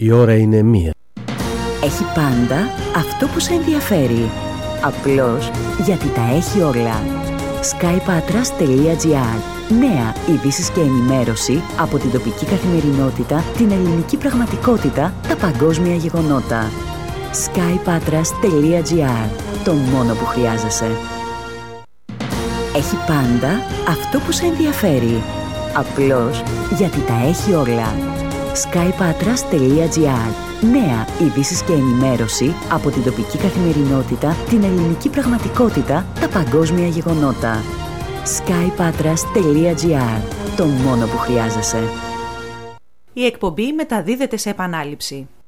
Η ώρα είναι 1. Έχει πάντα αυτό που σε ενδιαφέρει. Απλώς γιατί τα έχει όλα. skypatras.gr. Νέα ειδήσεις και ενημέρωση από την τοπική καθημερινότητα, την ελληνική πραγματικότητα, τα παγκόσμια γεγονότα. skypatras.gr. Το μόνο που χρειάζεσαι. Έχει πάντα αυτό που σε ενδιαφέρει. Απλώς γιατί τα έχει όλα. skypatras.gr. Νέα ειδήσεις και ενημέρωση από την τοπική καθημερινότητα, την ελληνική πραγματικότητα, τα παγκόσμια γεγονότα. skypatras.gr. Το μόνο που χρειάζεσαι. Η εκπομπή μεταδίδεται σε επανάληψη.